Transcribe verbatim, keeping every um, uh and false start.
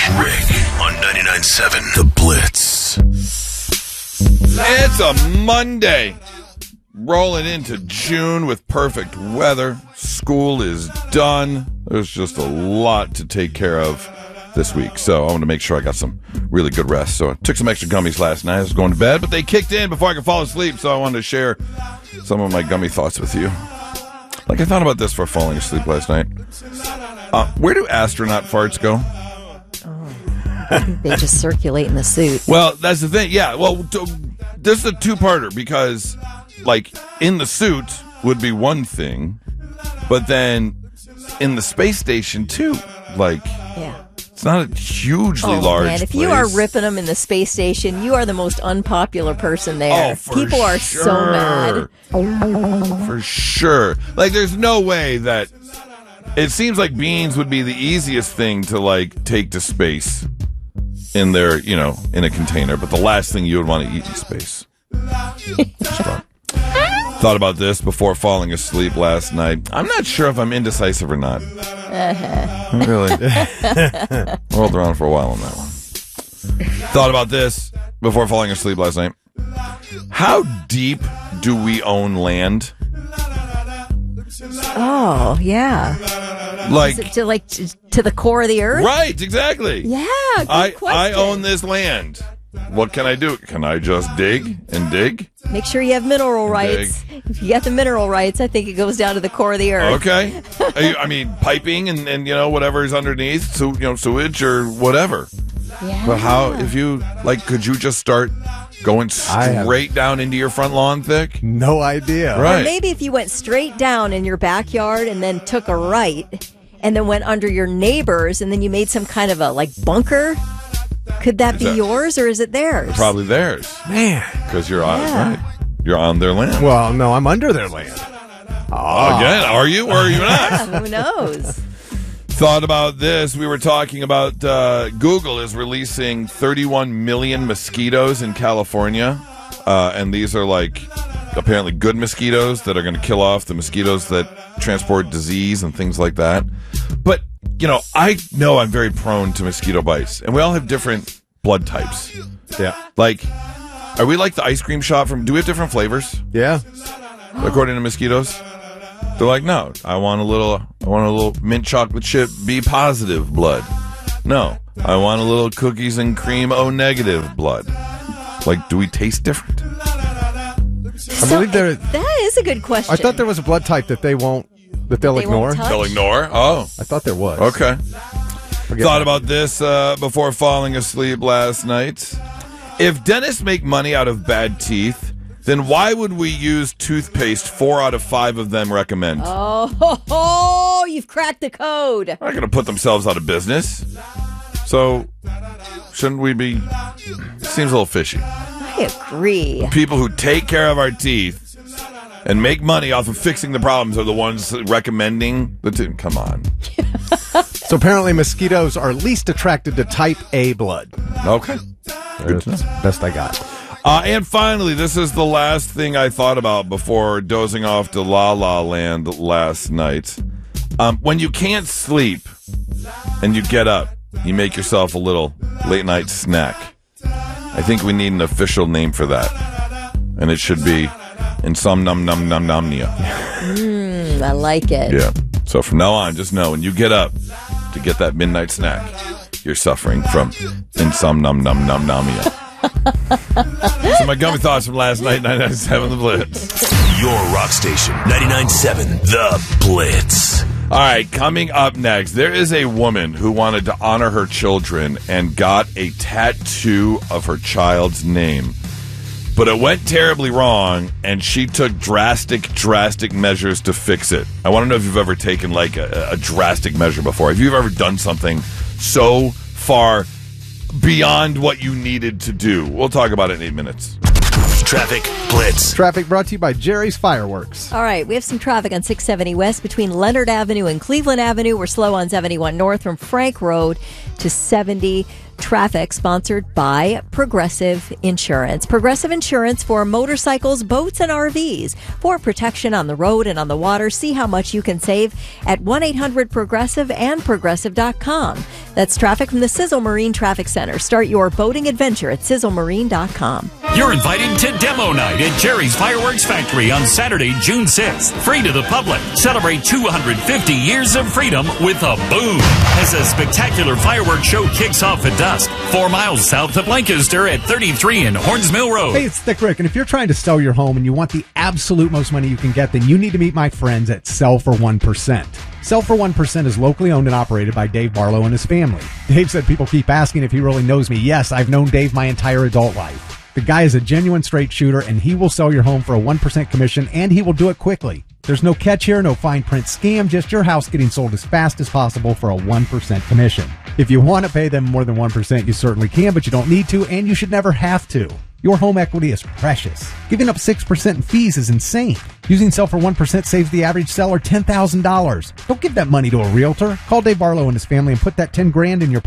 Rick on ninety-nine point seven The Blitz. It's a Monday. Rolling into June with perfect weather. School is done. There's just a lot to take care of this week. So I want to make sure I got some really good rest. So I took some extra gummies last night. I was going to bed, but they kicked in before I could fall asleep. So I wanted to share some of my gummy thoughts with you. Like I thought about this for falling asleep last night. Uh, where do astronaut farts go? They just circulate in the suit. Well, that's the thing. Yeah, well, t- this is a two-parter because, like, in the suit would be one thing, but then in the space station, too. Like, Yeah. it's not a hugely Oh, large man, if place. you are ripping them in the space station, you are the most unpopular person there. Oh, for People are sure. so mad. For sure. Like, there's no way that... It seems like beans would be the easiest thing to, like, take to space in their, you know, in a container, but the last thing you would want to eat in space. Just thought. Thought about this before falling asleep last night. I'm not sure if I'm indecisive or not. Uh-huh. Really? Rolled around for a while on that one. Thought about this before falling asleep last night. How deep do we own land? Oh, yeah. Like, Is it to, like, to, to the core of the earth? right, exactly. Yeah, good I, question. I own this land. What can I do? Can I just dig and dig? Make sure you have mineral rights. If you got the mineral rights, I think it goes down to the core of the earth. Okay. I I mean, piping and, and, you know, whatever is underneath, so, you know, sewage or whatever. Yeah. But how, if you, like, could you just start going I have- straight down into your front lawn thick? No idea. Right. Or maybe if you went straight down in your backyard and then took a right and then went under your neighbors and then you made some kind of a, like, bunker, could that Is be that- yours or is it theirs? Probably theirs. Man. Because you're on, Yeah. right. You're on their land. Well, no, I'm under their land. Again, are you or are you not? Who knows? Thought about this. We were talking about uh, Google is releasing thirty-one million mosquitoes in California. Uh, and these are like apparently good mosquitoes that are going to kill off the mosquitoes that transport disease and things like that. But, you know, I know I'm very prone to mosquito bites. And we all have different blood types. Yeah. Like, are we like the ice cream shop from... Do we have different flavors Yeah. according to mosquitoes? They're like, no, I want a little, I want a little mint chocolate chip B positive blood. No, I want a little cookies and cream O negative blood. Like, do we taste different? I believe there. That is a good question. I thought there was a blood type that they won't, that they'll They ignore. won't touch? They'll ignore. Oh, I thought there was. okay. Forget Thought that. about this uh, before falling asleep last night. If dentists make money out of bad teeth, then why would we use toothpaste four out of five of them recommend? Oh, ho, ho, you've cracked the code. They're not going to put themselves out of business. So, shouldn't we be... Seems a little fishy. I agree. People who take care of our teeth and make money off of fixing the problems are the ones recommending the tooth. Come on. So apparently mosquitoes are least attracted to type A blood. Okay. Good to That's know. best I got. Uh, and finally, this is the last thing I thought about before dozing off to La La Land last night. Um, when you can't sleep and you get up, you make yourself a little late night snack. I think we need an official name for that. And it should be insomnumnumnumnomnia. Mm, I like it. Yeah. So from now on, just know when you get up to get that midnight snack, you're suffering from insomnumnumnomnomia. So my gummy thoughts from last night, ninety-nine point seven The Blitz. Your rock station, ninety-nine point seven The Blitz. All right, coming up next, there is a woman who wanted to honor her children and got a tattoo of her child's name. But it went terribly wrong, and she took drastic, drastic measures to fix it. I want to know if you've ever taken, like, a, a drastic measure before. Have you ever done something so far beyond what you needed to do? We'll talk about it in eight minutes. Traffic Blitz. Traffic brought to you by Jerry's Fireworks. All right, we have some traffic on six seventy West between Leonard Avenue and Cleveland Avenue. We're slow on seventy-one North from Frank Road to seventy. Traffic, sponsored by Progressive Insurance. Progressive Insurance for motorcycles, boats, and R Vs. For protection on the road and on the water, see how much you can save at one eight hundred progressive and progressive dot com. That's traffic from the Sizzle Marine Traffic Center. Start your boating adventure at sizzle marine dot com. You're invited to Demo Night at Jerry's Fireworks Factory on Saturday, June sixth. Free to the public. Celebrate two hundred fifty years of freedom with a boom as a spectacular fireworks show kicks off at dusk. Four miles south of Lancaster at thirty-three in Horns Mill Road. Hey, it's Thick Rick, and if you're trying to sell your home and you want the absolute most money you can get, then you need to meet my friends at Sell for one percent. Sell for one percent is locally owned and operated by Dave Barlow and his family. Dave said people keep asking if he really knows me. Yes, I've known Dave my entire adult life. The guy is a genuine straight shooter, and he will sell your home for a one percent commission, and he will do it quickly. There's no catch here, no fine print scam, just your house getting sold as fast as possible for a one percent commission. If you want to pay them more than one percent, you certainly can, but you don't need to, and you should never have to. Your home equity is precious. Giving up six percent in fees is insane. Using Sell for one percent saves the average seller ten thousand dollars. Don't give that money to a realtor. Call Dave Barlow and his family and put that ten grand in your